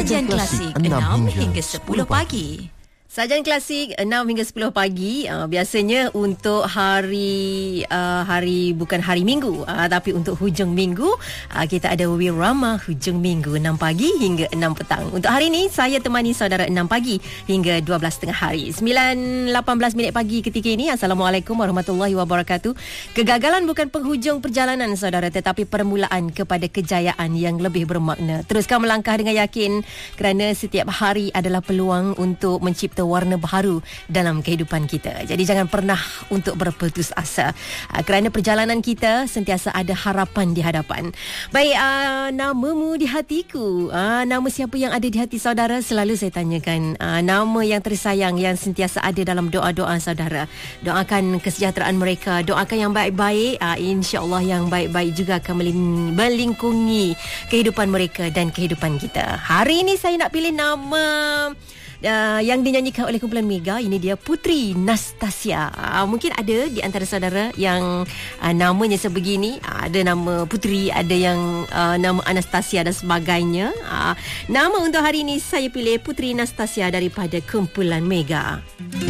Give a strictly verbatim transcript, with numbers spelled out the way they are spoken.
Sajian Klasik enam hingga sepuluh pagi. Sajian Klasik enam hingga sepuluh pagi, uh, biasanya untuk hari uh, hari bukan hari Minggu, uh, tapi untuk hujung Minggu, uh, kita ada Wirama hujung Minggu enam pagi hingga enam petang. Untuk hari ini saya temani saudara enam pagi hingga dua belas tengah hari. sembilan lapan belas minit pagi ketika ini. Assalamualaikum warahmatullahi wabarakatuh. Kegagalan bukan penghujung perjalanan saudara, tetapi permulaan kepada kejayaan yang lebih bermakna. Teruskan melangkah dengan yakin kerana setiap hari adalah peluang untuk mencipta warna baharu dalam kehidupan kita. Jadi jangan pernah untuk berputus asa, uh, kerana perjalanan kita sentiasa ada harapan di hadapan. Baik, uh, namamu di hatiku, uh, nama siapa yang ada di hati saudara? Selalu saya tanyakan, uh, nama yang tersayang yang sentiasa ada dalam doa-doa saudara. Doakan kesejahteraan mereka, doakan yang baik-baik, uh, insya-Allah yang baik-baik juga akan melingkungi kehidupan mereka dan kehidupan kita. Hari ini saya nak pilih nama Uh, yang dinyanyikan oleh kumpulan Mega. Ini dia Putri Nastasia. uh, Mungkin ada di antara saudara yang uh, namanya sebegini, uh, ada nama Putri, ada yang uh, nama Anastasia dan sebagainya. uh, Nama untuk hari ini saya pilih Putri Nastasia daripada kumpulan Mega.